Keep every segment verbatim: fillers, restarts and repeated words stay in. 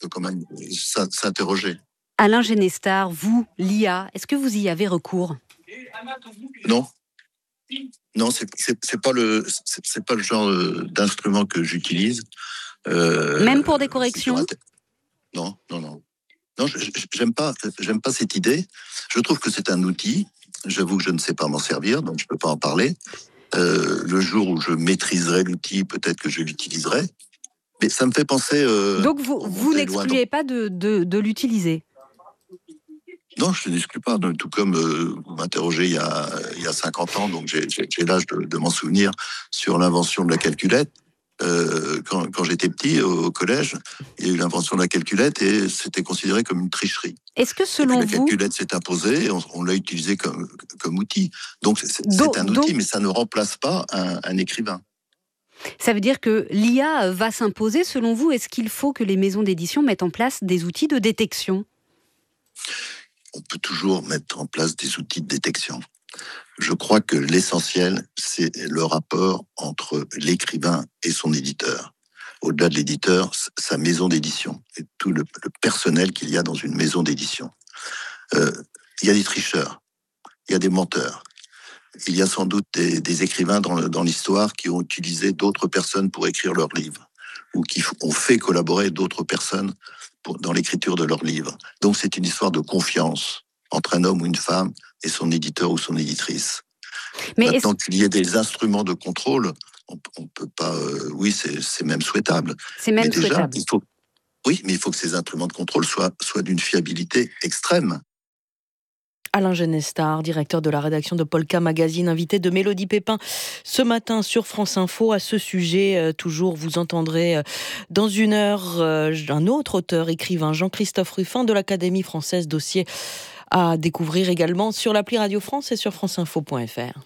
peut quand même s'interroger. Alain Genestard, vous, l'I A, est-ce que vous y avez recours ? Non. Non, c'est, c'est, c'est pas le, c'est, c'est pas le genre d'instrument que j'utilise. Euh, Même pour des corrections ? Non, non, non. Non, je, je, j'aime pas, j'aime pas cette idée. Je trouve que c'est un outil. J'avoue que je ne sais pas m'en servir, donc je peux pas en parler. Euh, le jour où je maîtriserai l'outil, peut-être que je l'utiliserai. Mais ça me fait penser... Euh, Donc vous, vous n'excluez pas de, de, de l'utiliser ? Non, je ne l'exclus pas. Tout comme euh, vous m'interrogez il y a, il y a cinquante ans, donc j'ai, j'ai, j'ai l'âge de, de m'en souvenir, sur l'invention de la calculette. Euh, quand, quand j'étais petit, au, au collège, il y a eu l'invention de la calculette et c'était considéré comme une tricherie. Est-ce que selon la vous... La calculette s'est imposée et on, on l'a utilisée comme, comme outil. Donc c'est, c'est donc, un outil, donc... mais ça ne remplace pas un, un écrivain. Ça veut dire que l'I A va s'imposer, selon vous. Est-ce qu'il faut que les maisons d'édition mettent en place des outils de détection ? On peut toujours mettre en place des outils de détection. Je crois que l'essentiel, c'est le rapport entre l'écrivain et son éditeur. Au-delà de l'éditeur, sa maison d'édition et tout le, le personnel qu'il y a dans une maison d'édition. Euh, il y a des tricheurs, il y a des menteurs. Il y a sans doute des, des écrivains dans, le, dans l'histoire qui ont utilisé d'autres personnes pour écrire leurs livres ou qui ont fait collaborer d'autres personnes pour, dans l'écriture de leurs livres. Donc c'est une histoire de confiance entre un homme ou une femme et son éditeur ou son éditrice. Mais Maintenant qu'il y ait des instruments de contrôle, on, on peut pas... Euh, oui, c'est, c'est même souhaitable. C'est même mais déjà, souhaitable. Il faut, oui, mais il faut que ces instruments de contrôle soient, soient d'une fiabilité extrême. Alain Genestard, directeur de la rédaction de Polka Magazine, invité de Mélodie Pépin ce matin sur France Info. À ce sujet, euh, toujours, vous entendrez euh, dans une heure euh, un autre auteur, écrivain, Jean-Christophe Ruffin de l'Académie française, dossier à découvrir également sur l'appli Radio France et sur franceinfo point f r.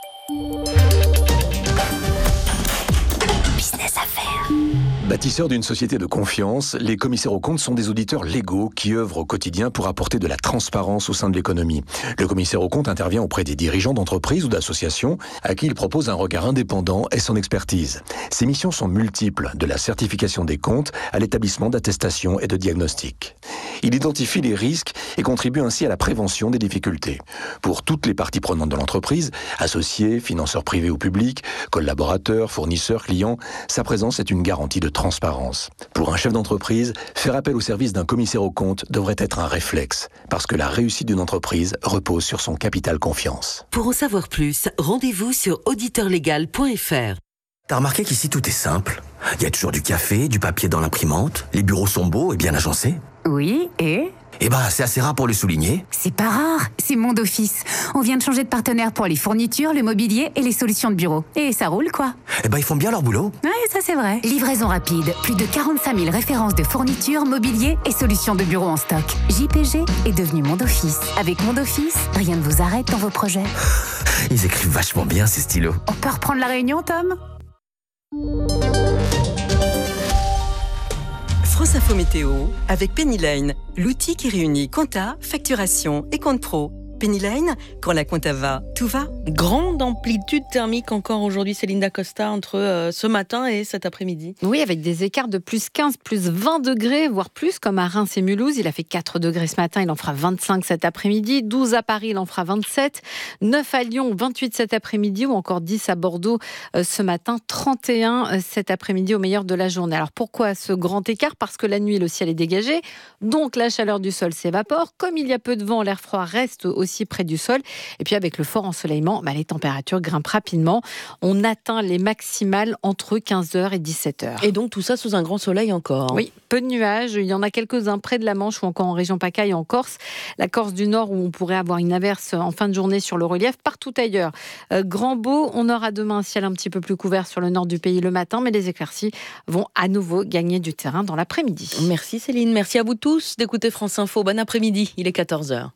Business Affaires. Bâtisseurs d'une société de confiance, les commissaires aux comptes sont des auditeurs légaux qui œuvrent au quotidien pour apporter de la transparence au sein de l'économie. Le commissaire aux comptes intervient auprès des dirigeants d'entreprises ou d'associations à qui il propose un regard indépendant et son expertise. Ses missions sont multiples, de la certification des comptes à l'établissement d'attestation et de diagnostic. Il identifie les risques et contribue ainsi à la prévention des difficultés. Pour toutes les parties prenantes de l'entreprise, associés, financeurs privés ou publics, collaborateurs, fournisseurs, clients, sa présence est une garantie de transparence. Pour un chef d'entreprise, faire appel au service d'un commissaire aux comptes devrait être un réflexe, parce que la réussite d'une entreprise repose sur son capital confiance. Pour en savoir plus, rendez-vous sur auditeur légal point f r. T'as remarqué qu'ici tout est simple ? Il y a toujours du café, du papier dans l'imprimante, les bureaux sont beaux et bien agencés. Oui, et ? Eh ben, c'est assez rare pour le souligner. C'est pas rare, c'est Monde Office. On vient de changer de partenaire pour les fournitures, le mobilier et les solutions de bureau. Et ça roule, quoi. Eh ben, ils font bien leur boulot. Ouais, ça c'est vrai. Livraison rapide, plus de quarante-cinq mille références de fournitures, mobilier et solutions de bureau en stock. J P G est devenu Monde Office. Avec Monde Office, rien ne vous arrête dans vos projets. Ils écrivent vachement bien, ces stylos. On peut reprendre la réunion, Tom ? France Info Météo avec Penny Lane, l'outil qui réunit compta, facturation et compte pro. Penny Lane, quand la compta va, tout va. Grande amplitude thermique encore aujourd'hui, Céline Dacosta, entre euh, ce matin et cet après-midi. Oui, avec des écarts de plus quinze, plus vingt degrés, voire plus, comme à Reims et Mulhouse. Il a fait quatre degrés ce matin, il en fera vingt-cinq cet après-midi. douze à Paris, il en fera vingt-sept. neuf à Lyon, vingt-huit cet après-midi, ou encore dix à Bordeaux euh, ce matin. trente et un euh, cet après-midi au meilleur de la journée. Alors pourquoi ce grand écart ? Parce que la nuit, le ciel est dégagé, donc la chaleur du sol s'évapore. Comme il y a peu de vent, l'air froid reste aussi aussi près du sol. Et puis avec le fort ensoleillement, bah, les températures grimpent rapidement. On atteint les maximales entre quinze heures et dix-sept heures. Et donc tout ça sous un grand soleil encore. Oui, peu de nuages. Il y en a quelques-uns près de la Manche ou encore en région PACA et en Corse. La Corse du Nord où on pourrait avoir une averse en fin de journée sur le relief. Partout ailleurs, euh, grand beau. On aura demain un ciel un petit peu plus couvert sur le nord du pays le matin, mais les éclaircies vont à nouveau gagner du terrain dans l'après-midi. Merci Céline, merci à vous tous d'écouter France Info. Bon après-midi, il est quatorze heures.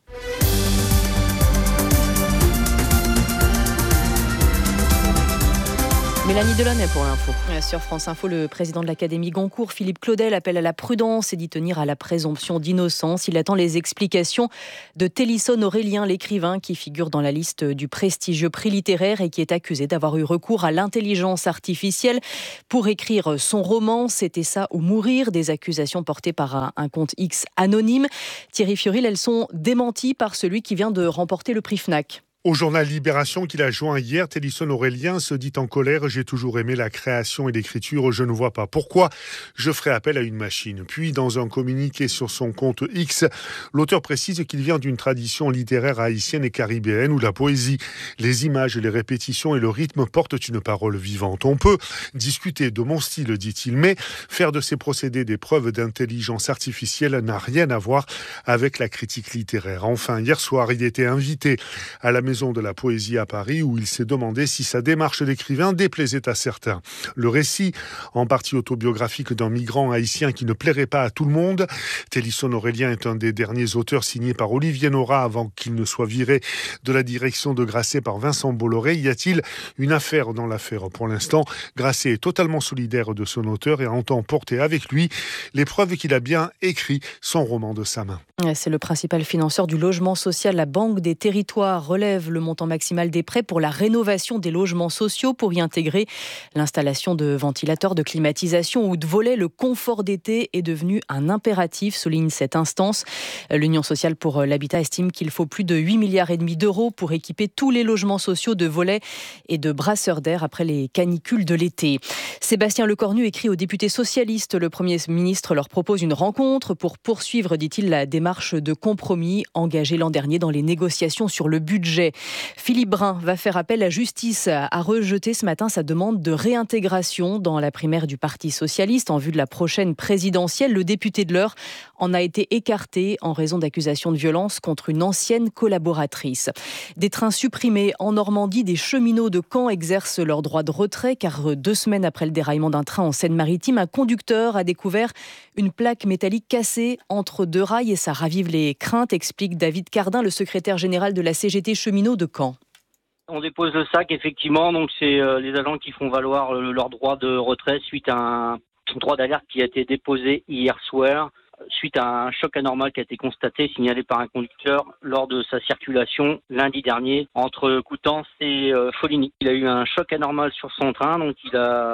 Mélanie Delaunay pour l'info. Sur France Info, le président de l'Académie Goncourt, Philippe Claudel, appelle à la prudence et d'y tenir à la présomption d'innocence. Il attend les explications de Télisson Aurélien, l'écrivain qui figure dans la liste du prestigieux prix littéraire et qui est accusé d'avoir eu recours à l'intelligence artificielle pour écrire son roman. C'était ça ou mourir, des accusations portées par un, un compte X anonyme. Thierry Fiorile, elles sont démenties par celui qui vient de remporter le prix Fnac. Au journal Libération qu'il a joint hier, Télisson Aurélien se dit en colère « J'ai toujours aimé la création et l'écriture, je ne vois pas pourquoi je ferai appel à une machine ». Puis, dans un communiqué sur son compte X, l'auteur précise qu'il vient d'une tradition littéraire haïtienne et caribéenne où la poésie, les images, les répétitions et le rythme portent une parole vivante. On peut discuter de mon style, dit-il, mais faire de ces procédés des preuves d'intelligence artificielle n'a rien à voir avec la critique littéraire. Enfin, hier soir, il était invité à la Maison de la Poésie à Paris où il s'est demandé si sa démarche d'écrivain déplaisait à certains. Le récit, en partie autobiographique d'un migrant haïtien qui ne plairait pas à tout le monde. Télisson Aurélien est un des derniers auteurs signés par Olivier Nora avant qu'il ne soit viré de la direction de Grasset par Vincent Bolloré. Y a-t-il une affaire dans l'affaire ? Pour l'instant, Grasset est totalement solidaire de son auteur et entend porter avec lui les preuves qu'il a bien écrit son roman de sa main. C'est le principal financeur du logement social. La Banque des Territoires relève le montant maximal des prêts pour la rénovation des logements sociaux pour y intégrer l'installation de ventilateurs, de climatisation ou de volets. Le confort d'été est devenu un impératif, souligne cette instance. L'Union sociale pour l'habitat estime qu'il faut plus de huit milliards et demi d'euros pour équiper tous les logements sociaux de volets et de brasseurs d'air après les canicules de l'été. Sébastien Lecornu écrit aux députés socialistes. Le Premier ministre leur propose une rencontre pour poursuivre, dit-il, la démarche de compromis engagée l'an dernier dans les négociations sur le budget. Philippe Brun va faire appel. La justice a rejeté ce matin sa demande de réintégration dans la primaire du Parti socialiste en vue de la prochaine présidentielle. Le député de l'Eure en a été écarté en raison d'accusations de violence contre une ancienne collaboratrice. Des trains supprimés en Normandie, des cheminots de Caen exercent leur droit de retrait car deux semaines après le déraillement d'un train en Seine-Maritime, un conducteur a découvert une plaque métallique cassée entre deux rails et ça ravive les craintes, explique David Cardin, le secrétaire général de la C G T cheminot de Caen. On dépose le sac, effectivement, donc c'est euh, les agents qui font valoir euh, leur droit de retrait suite à un droit d'alerte qui a été déposé hier soir, suite à un choc anormal qui a été constaté, signalé par un conducteur lors de sa circulation lundi dernier entre Coutances et euh, Foligny. Il a eu un choc anormal sur son train, donc il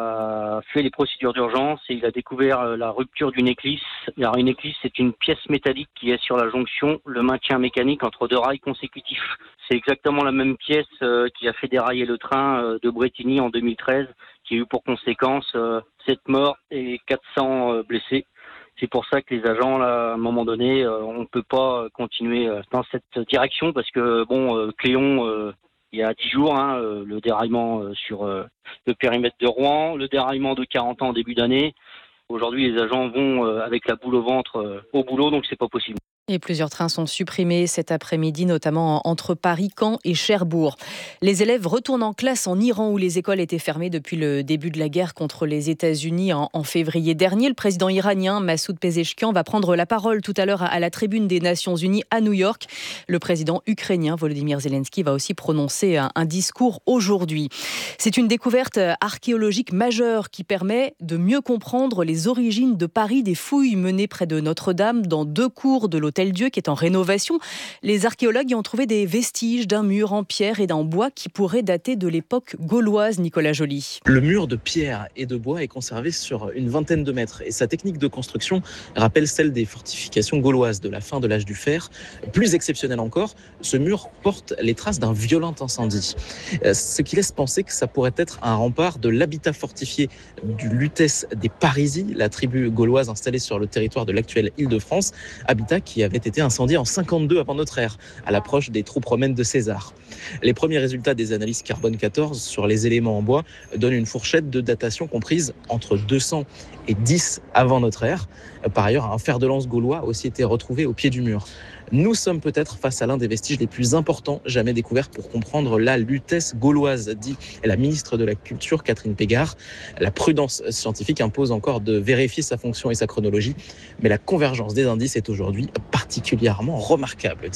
a fait les procédures d'urgence et il a découvert euh, la rupture d'une éclisse. Alors une éclisse, c'est une pièce métallique qui est sur la jonction, le maintien mécanique entre deux rails consécutifs. C'est exactement la même pièce euh, qui a fait dérailler le train euh, de Bretigny en deux mille treize, qui a eu pour conséquence euh, sept morts et quatre cents euh, blessés. C'est pour ça que les agents, là, à un moment donné, euh, on ne peut pas continuer euh, dans cette direction parce que, bon, euh, Cléon, euh, il y a dix jours, hein, euh, le déraillement euh, sur euh, le périmètre de Rouen, le déraillement de quarante ans en début d'année. Aujourd'hui, les agents vont euh, avec la boule au ventre euh, au boulot, donc c'est pas possible. Et plusieurs trains sont supprimés cet après-midi, notamment entre Paris, Caen et Cherbourg. Les élèves retournent en classe en Iran où les écoles étaient fermées depuis le début de la guerre contre les États-Unis en, en février dernier. Le président iranien Massoud Pezeshkian va prendre la parole tout à l'heure à la tribune des Nations Unies à New York. Le président ukrainien Volodymyr Zelensky va aussi prononcer un, un discours aujourd'hui. C'est une découverte archéologique majeure qui permet de mieux comprendre les origines de Paris, des fouilles menées près de Notre-Dame dans deux cours de l'hôtel Hôtel-Dieu qui est en rénovation. Les archéologues y ont trouvé des vestiges d'un mur en pierre et d'un bois qui pourrait dater de l'époque gauloise, Nicolas Joly. Le mur de pierre et de bois est conservé sur une vingtaine de mètres et sa technique de construction rappelle celle des fortifications gauloises de la fin de l'âge du fer. Plus exceptionnel encore, ce mur porte les traces d'un violent incendie. Ce qui laisse penser que ça pourrait être un rempart de l'habitat fortifié du Lutèce des Parisis, la tribu gauloise installée sur le territoire de l'actuelle Île-de-France, habitat qui avait été incendié en cinquante-deux avant notre ère, à l'approche des troupes romaines de César. Les premiers résultats des analyses carbone quatorze sur les éléments en bois donnent une fourchette de datation comprise entre deux cents et dix avant notre ère. Par ailleurs, un fer de lance gaulois a aussi été retrouvé au pied du mur. Nous sommes peut-être face à l'un des vestiges les plus importants jamais découverts pour comprendre la Lutèce gauloise, dit la ministre de la Culture, Catherine Pégard. La prudence scientifique impose encore de vérifier sa fonction et sa chronologie, mais la convergence des indices est aujourd'hui particulièrement remarquable, dit-elle.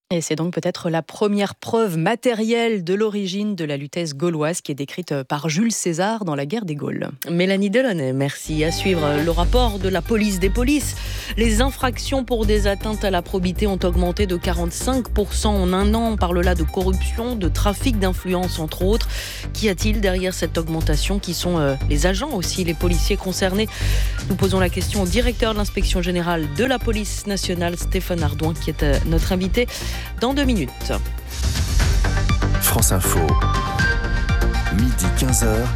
Et c'est donc peut-être la première preuve matérielle de l'origine de la lutèce gauloise qui est décrite par Jules César dans la guerre des Gaules. Mélanie Delaunay, merci. À suivre le rapport de la police des polices. Les infractions pour des atteintes à la probité ont augmenté de quarante-cinq pour cent en un an. On parle là de corruption, de trafic d'influence entre autres. Qu'y a-t-il derrière cette augmentation? Qui sont euh, les agents aussi, les policiers concernés? Nous posons la question au directeur de l'inspection générale de la police nationale, Stéphane Ardouin, qui est euh, notre invité dans deux minutes. France Info, midi quinze heures,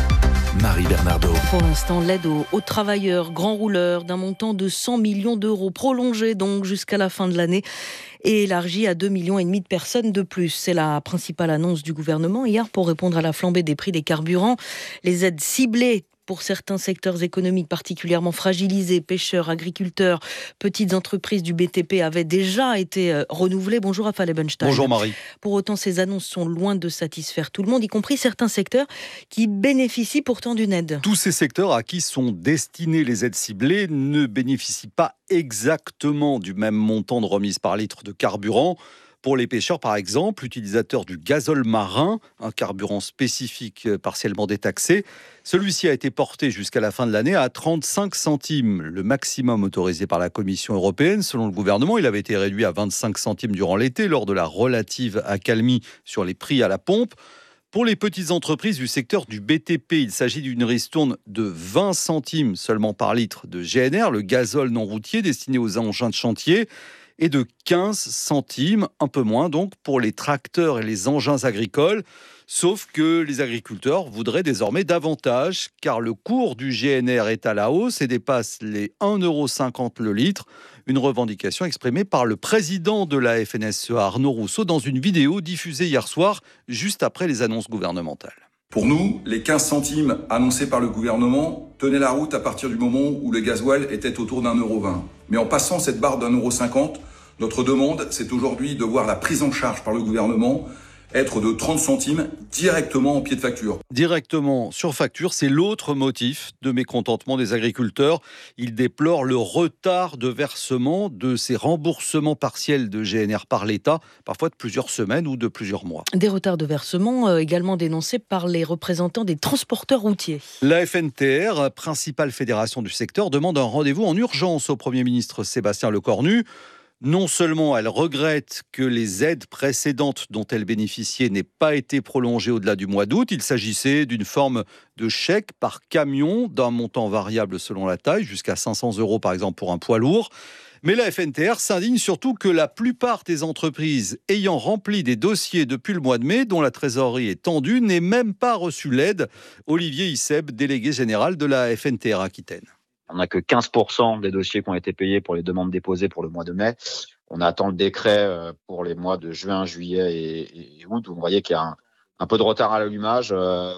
Marie Bernardo. Pour l'instant, l'aide aux, aux travailleurs grands rouleurs d'un montant de cent millions d'euros, prolongé donc jusqu'à la fin de l'année et élargi à deux millions et demi de personnes de plus. C'est la principale annonce du gouvernement hier pour répondre à la flambée des prix des carburants. Les aides ciblées pour certains secteurs économiques particulièrement fragilisés, pêcheurs, agriculteurs, petites entreprises du B T P avaient déjà été euh, renouvelées. Bonjour Raphaël Ebenstein. Bonjour Marie. Pour autant, ces annonces sont loin de satisfaire tout le monde, y compris certains secteurs qui bénéficient pourtant d'une aide. Tous ces secteurs à qui sont destinées les aides ciblées ne bénéficient pas exactement du même montant de remise par litre de carburant. Pour les pêcheurs, par exemple, utilisateurs du gazole marin, un carburant spécifique partiellement détaxé, celui-ci a été porté jusqu'à la fin de l'année à trente-cinq centimes, le maximum autorisé par la Commission européenne. Selon le gouvernement, il avait été réduit à vingt-cinq centimes durant l'été, lors de la relative accalmie sur les prix à la pompe. Pour les petites entreprises du secteur du B T P, il s'agit d'une ristourne de vingt centimes seulement par litre de G N R, le gazole non routier destiné aux engins de chantier, et de quinze centimes, un peu moins donc, pour les tracteurs et les engins agricoles. Sauf que les agriculteurs voudraient désormais davantage, car le cours du G N R est à la hausse et dépasse les un euro cinquante le litre. Une revendication exprimée par le président de la F N S E A, Arnaud Rousseau, dans une vidéo diffusée hier soir, juste après les annonces gouvernementales. Pour nous, les quinze centimes annoncés par le gouvernement tenaient la route à partir du moment où le gasoil était autour d'un euro vingt. Mais en passant cette barre d'un euro cinquante, notre demande, c'est aujourd'hui de voir la prise en charge par le gouvernement être de trente centimes directement en pied de facture. Directement sur facture, c'est l'autre motif de mécontentement des agriculteurs. Ils déplorent le retard de versement de ces remboursements partiels de G N R par l'État, parfois de plusieurs semaines ou de plusieurs mois. Des retards de versement euh, également dénoncés par les représentants des transporteurs routiers. La F N T R, principale fédération du secteur, demande un rendez-vous en urgence au Premier ministre Sébastien Lecornu. Non seulement elle regrette que les aides précédentes dont elle bénéficiait n'aient pas été prolongées au-delà du mois d'août, il s'agissait d'une forme de chèque par camion d'un montant variable selon la taille, jusqu'à cinq cents euros par exemple pour un poids lourd. Mais la F N T R s'indigne surtout que la plupart des entreprises ayant rempli des dossiers depuis le mois de mai, dont la trésorerie est tendue, n'aient même pas reçu l'aide. Olivier Isseb, délégué général de la F N T R Aquitaine. On n'a que quinze pour cent des dossiers qui ont été payés pour les demandes déposées pour le mois de mai. On attend le décret pour les mois de juin, juillet et, et août. Vous voyez qu'il y a un, un peu de retard à l'allumage.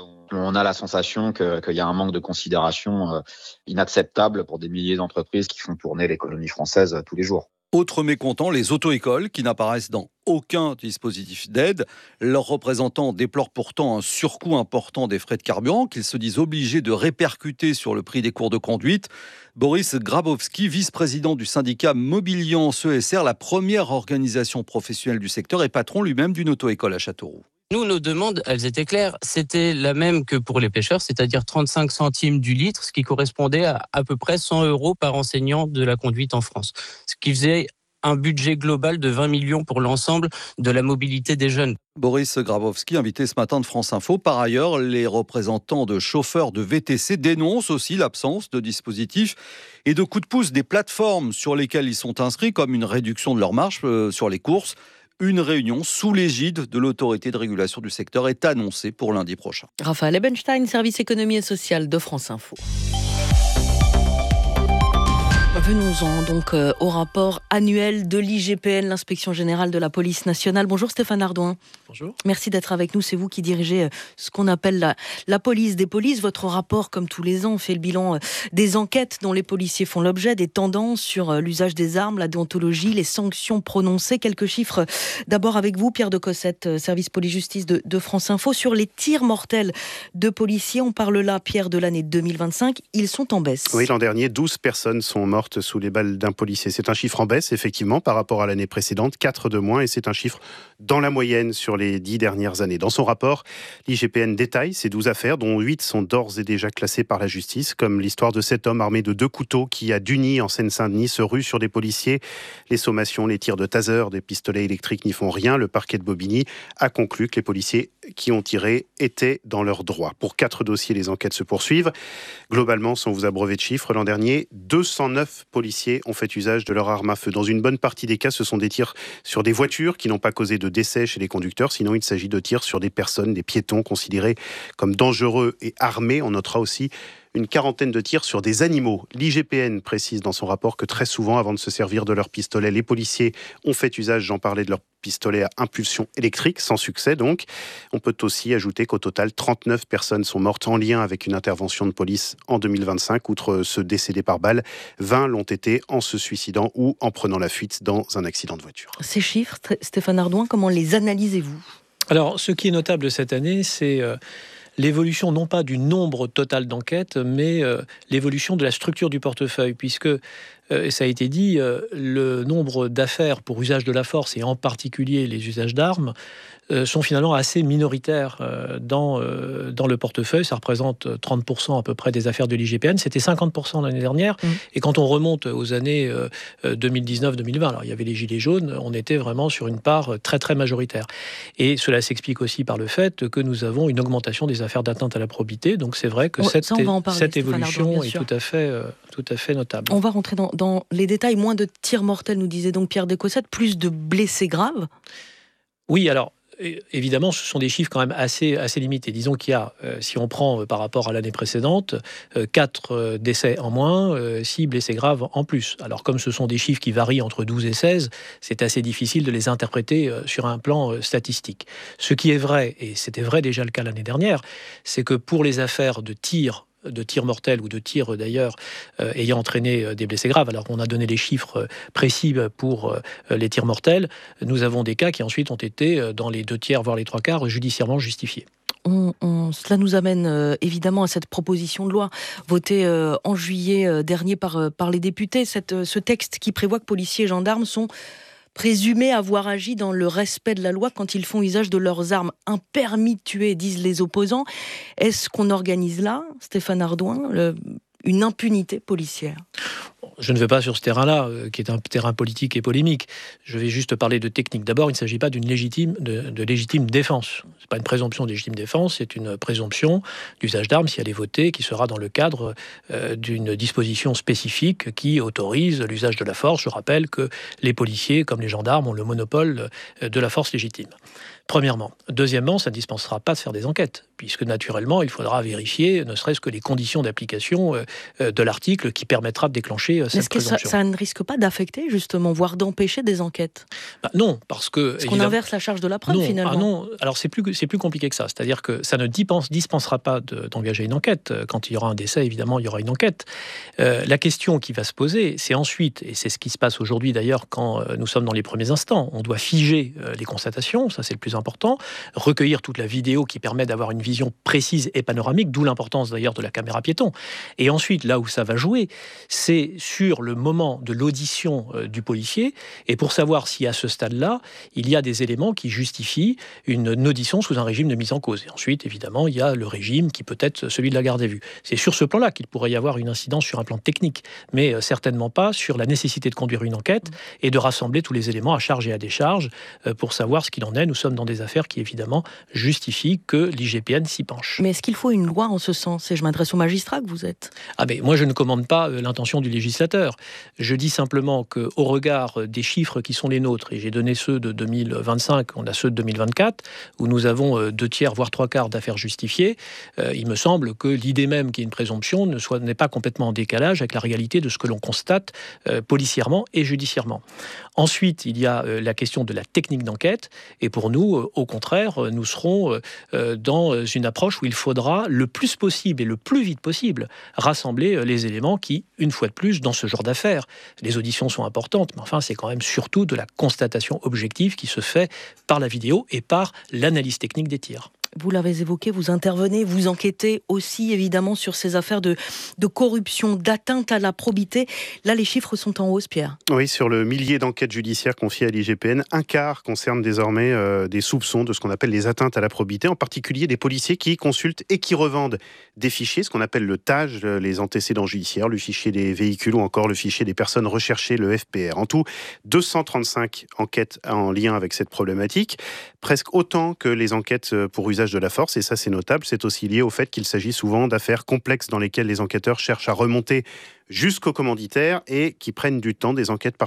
On a la sensation que, qu'il y a un manque de considération inacceptable pour des milliers d'entreprises qui font tourner l'économie française tous les jours. Autre mécontent, les auto-écoles qui n'apparaissent dans aucun dispositif d'aide. Leurs représentants déplorent pourtant un surcoût important des frais de carburant qu'ils se disent obligés de répercuter sur le prix des cours de conduite. Boris Grabowski, vice-président du syndicat Mobiliance E S R, la première organisation professionnelle du secteur et patron lui-même d'une auto-école à Châteauroux. Nous, nos demandes, elles étaient claires. C'était la même que pour les pêcheurs, c'est-à-dire trente-cinq centimes du litre, ce qui correspondait à à peu près cent euros par enseignant de la conduite en France. Ce qui faisait un budget global de vingt millions pour l'ensemble de la mobilité des jeunes. Boris Grabowski, invité ce matin de France Info. Par ailleurs, les représentants de chauffeurs de V T C dénoncent aussi l'absence de dispositifs et de coups de pouce des plateformes sur lesquelles ils sont inscrits, comme une réduction de leur marge euh, sur les courses. Une réunion sous l'égide de l'autorité de régulation du secteur est annoncée pour lundi prochain. Raphaël Ebenstein, service économie et social de France Info. Venons-en donc euh, au rapport annuel de l'I G P N, l'inspection générale de la police nationale. Bonjour Stéphane Ardouin. Bonjour. Merci d'être avec nous. C'est vous qui dirigez euh, ce qu'on appelle la, la police des polices. Votre rapport, comme tous les ans, fait le bilan euh, des enquêtes dont les policiers font l'objet, des tendances sur euh, l'usage des armes, la déontologie, les sanctions prononcées. Quelques chiffres d'abord avec vous, Pierre de Cossette, euh, service police-justice de, de France Info. Sur les tirs mortels de policiers, on parle là, Pierre, de l'année deux mille vingt-cinq. Ils sont en baisse. Oui, l'an dernier, douze personnes sont mortes mortes sous les balles d'un policier. C'est un chiffre en baisse, effectivement, par rapport à l'année précédente, quatre de moins, et c'est un chiffre dans la moyenne sur les dix dernières années. Dans son rapport, l'I G P N détaille ces douze affaires, dont huit sont d'ores et déjà classées par la justice, comme l'histoire de cet homme armé de deux couteaux qui, à Duny, en Seine-Saint-Denis, se rue sur des policiers. Les sommations, les tirs de taser, des pistolets électriques n'y font rien. Le parquet de Bobigny a conclu que les policiers qui ont tiré étaient dans leurs droits. Pour quatre dossiers, les enquêtes se poursuivent. Globalement, sans vous abreuver de chiffres, l'an dernier, deux cent neuf policiers ont fait usage de leur arme à feu. Dans une bonne partie des cas, ce sont des tirs sur des voitures qui n'ont pas causé de décès chez les conducteurs. Sinon, il s'agit de tirs sur des personnes, des piétons considérés comme dangereux et armés. On notera aussi une quarantaine de tirs sur des animaux. L'I G P N précise dans son rapport que très souvent, avant de se servir de leur pistolet, les policiers ont fait usage, j'en parlais, de leur pistolet à impulsion électrique, sans succès donc. On peut aussi ajouter qu'au total, trente-neuf personnes sont mortes en lien avec une intervention de police en deux mille vingt-cinq. Outre ceux décédés par balle, vingt l'ont été en se suicidant ou en prenant la fuite dans un accident de voiture. Ces chiffres, Stéphane Ardouin, comment les analysez-vous ? Alors, ce qui est notable cette année, c'est euh, l'évolution non pas du nombre total d'enquêtes, mais euh, l'évolution de la structure du portefeuille, puisque, euh, ça a été dit, euh, le nombre d'affaires pour usage de la force, et en particulier les usages d'armes, euh, sont finalement assez minoritaires euh, dans, euh, dans le portefeuille. Ça représente trente pour cent à peu près des affaires de l'I G P N. C'était cinquante pour cent l'année dernière. Mmh. Et quand on remonte aux années euh, deux mille dix-neuf deux mille vingt, alors il y avait les gilets jaunes, on était vraiment sur une part très très majoritaire. Et cela s'explique aussi par le fait que nous avons une augmentation des affaires d'atteinte à la probité. Donc c'est vrai que ouais, cette, parler, cette évolution Ardouin, est tout à, fait, euh, tout à fait notable. On va rentrer dans, dans les détails. Moins de tirs mortels, nous disait donc Pierre Descossette, plus de blessés graves. Oui, alors évidemment, ce sont des chiffres quand même assez, assez limités. Disons qu'il y a, euh, si on prend euh, par rapport à l'année précédente, euh, quatre euh, décès en moins, euh, six blessés graves en plus. Alors comme ce sont des chiffres qui varient entre douze et seize, c'est assez difficile de les interpréter euh, sur un plan euh, statistique. Ce qui est vrai, et c'était vrai déjà le cas l'année dernière, c'est que pour les affaires de tirs de tirs mortels ou de tirs d'ailleurs euh, ayant entraîné euh, des blessés graves. Alors on a donné les chiffres euh, précis pour euh, les tirs mortels. Nous avons des cas qui ensuite ont été euh, dans les deux tiers voire les trois quarts judiciairement justifiés. On, on, cela nous amène euh, évidemment à cette proposition de loi votée euh, en juillet euh, dernier par, euh, par les députés. Cette, euh, ce texte qui prévoit que policiers et gendarmes sont présumés avoir agi dans le respect de la loi quand ils font usage de leurs armes. Un permis de tuer, disent les opposants. Est-ce qu'on organise là, Stéphane Ardouin, le, une impunité policière ? Je ne vais pas sur ce terrain-là, euh, qui est un terrain politique et polémique. Je vais juste parler de technique. D'abord, il ne s'agit pas d'une légitime, de, de légitime défense. Ce n'est pas une présomption de légitime défense, c'est une présomption d'usage d'armes, si elle est votée, qui sera dans le cadre euh, d'une disposition spécifique qui autorise l'usage de la force. Je rappelle que les policiers, comme les gendarmes, ont le monopole de la force légitime. Premièrement. Deuxièmement, ça ne dispensera pas de faire des enquêtes, puisque naturellement, il faudra vérifier, ne serait-ce que les conditions d'application euh, de l'article qui permettra de déclencher euh, cette Est-ce que ça, ça ne risque pas d'affecter, justement, voire d'empêcher des enquêtes ? Bah non, parce que... Parce qu'on inverse la charge de la preuve, non, finalement. Ah non, alors c'est plus, c'est plus compliqué que ça. C'est-à-dire que ça ne dispense, dispensera pas de, d'engager une enquête. Quand il y aura un décès, évidemment, il y aura une enquête. Euh, la question qui va se poser, c'est ensuite, et c'est ce qui se passe aujourd'hui d'ailleurs quand euh, nous sommes dans les premiers instants, on doit figer euh, les constatations, ça c'est le plus important, recueillir toute la vidéo qui permet d'avoir une vision précise et panoramique, d'où l'importance d'ailleurs de la caméra piéton. Et ensuite, là où ça va jouer, c'est sur le moment de l'audition euh, du policier, et pour savoir si à ce stade-là, il y a des éléments qui justifient une, une audition sous un régime de mise en cause. Et ensuite, évidemment, il y a le régime qui peut être celui de la garde à vue. C'est sur ce plan-là qu'il pourrait y avoir une incidence sur un plan technique, mais euh, certainement pas sur la nécessité de conduire une enquête et de rassembler tous les éléments à charge et à décharge euh, pour savoir ce qu'il en est. Nous sommes dans des affaires qui, évidemment, justifient que l'I G P N s'y penche. Mais est-ce qu'il faut une loi en ce sens ? Et je m'adresse aux magistrats que vous êtes. Ah ben, moi, je ne commande pas euh, l'intention du législateur. Je dis simplement qu'au regard des chiffres qui sont les nôtres, et j'ai donné ceux de deux mille vingt-cinq, on a ceux de deux mille vingt-quatre, où nous avons euh, deux tiers, voire trois quarts d'affaires justifiées, euh, il me semble que l'idée même qu'il y ait une présomption ne soit, n'est pas complètement en décalage avec la réalité de ce que l'on constate euh, policièrement et judiciairement. Ensuite, il y a euh, la question de la technique d'enquête, et pour nous, euh, au contraire, euh, nous serons euh, euh, dans une approche où il faudra le plus possible et le plus vite possible rassembler euh, les éléments qui, une fois de plus, dans ce genre d'affaires, les auditions sont importantes, mais enfin, c'est quand même surtout de la constatation objective qui se fait par la vidéo et par l'analyse technique des tirs. Vous l'avez évoqué, vous intervenez, vous enquêtez aussi évidemment sur ces affaires de, de corruption, d'atteinte à la probité. Là, les chiffres sont en hausse, Pierre. Oui, sur le millier d'enquêtes judiciaires confiées à l'I G P N, un quart concerne désormais euh, des soupçons de ce qu'on appelle les atteintes à la probité, en particulier des policiers qui consultent et qui revendent des fichiers, ce qu'on appelle le T A G, les antécédents judiciaires, le fichier des véhicules ou encore le fichier des personnes recherchées, le F P R. En tout, deux cent trente-cinq enquêtes en lien avec cette problématique, presque autant que les enquêtes pour usage de la force, et ça c'est notable, c'est aussi lié au fait qu'il s'agit souvent d'affaires complexes dans lesquelles les enquêteurs cherchent à remonter jusqu'au commanditaire et qui prennent du temps, des enquêtes parfois